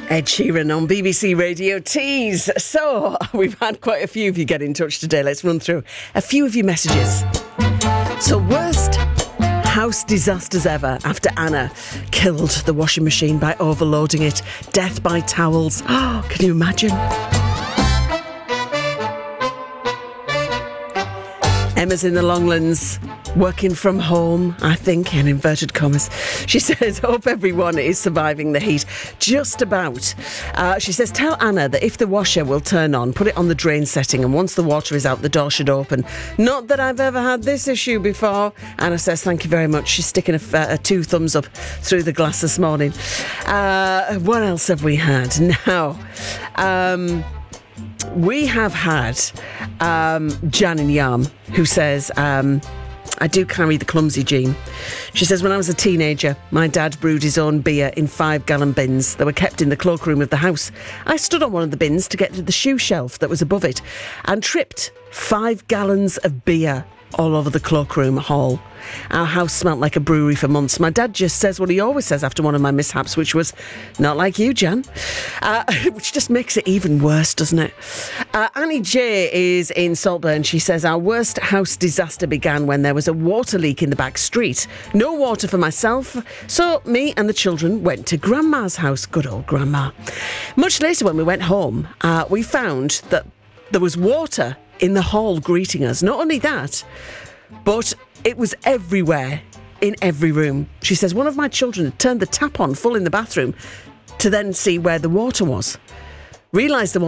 Ed Sheeran on BBC Radio Tees. So, we've had quite a few of you get in touch today. Let's run through a few of your messages. So, worst house disasters ever after Anna killed the washing machine by overloading it. Death by towels. Oh, can you imagine? Emma's in the Longlands, working from home, I think, in inverted commas. She says, hope everyone is surviving the heat. Just about. She says, tell Anna that if the washer will turn on, put it on the drain setting, and once the water is out, the door should open. Not that I've ever had this issue before. Anna says, thank you very much. She's sticking a 2 thumbs up through the glass this morning. What else have we had? Now, we have had Jan in Yarm, who says, I do carry the clumsy gene. She says, when I was a teenager, my dad brewed his own beer in 5-gallon bins that were kept in the cloakroom of the house. I stood on one of the bins to get to the shoe shelf that was above it and tripped 5 gallons of beer all over the cloakroom hall. Our house smelt like a brewery for months. My dad just says what he always says after one of my mishaps, which was, not like you, Jan. Which just makes it even worse, doesn't it? Annie J is in Saltburn. She says, our worst house disaster began when there was a water leak in the back street. No water for myself, so me and the children went to Grandma's house. Good old Grandma. Much later, when we went home, we found that there was water in the hall greeting us. Not only that, but it was everywhere, in every room. She says, one of my children had turned the tap on full in the bathroom to then see where the water was. Realised there